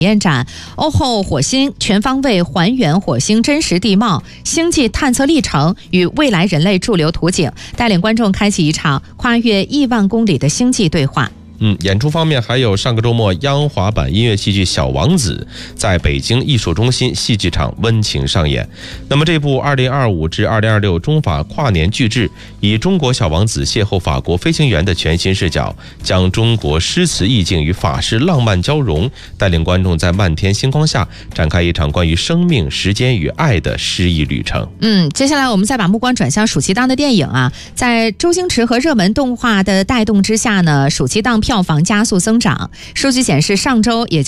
验展，欧后火星全方位还原火星真实地貌、星际探测历程与未来人类驻留图景，带领观众开启一场跨越亿万公里的星际对话。 演出方面还有上个周末央华版音乐戏剧《小王子》在北京艺术中心戏剧场温情上演。那么这部2025至2026中法跨年巨制，以中国小王子邂逅法国飞行员的全新视角，将中国诗词意境与法式浪漫交融，带领观众在漫天星光下展开一场关于生命、时间与爱的诗意旅程。 接下来我们再把目光转向暑期档的电影啊，在周星驰和热门动画的带动之下呢，暑期档票房加速增长。数据显示，上周也